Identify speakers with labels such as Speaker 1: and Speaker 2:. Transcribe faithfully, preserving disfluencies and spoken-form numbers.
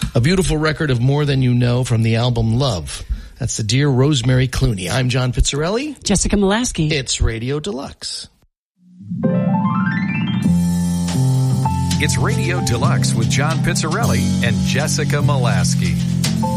Speaker 1: A beautiful record of More Than You Know from the album Love. That's the Dear Rosemary Clooney. I'm John Pizzarelli.
Speaker 2: Jessica Molaski.
Speaker 1: It's Radio Deluxe.
Speaker 3: It's Radio Deluxe with John Pizzarelli and Jessica Molaski.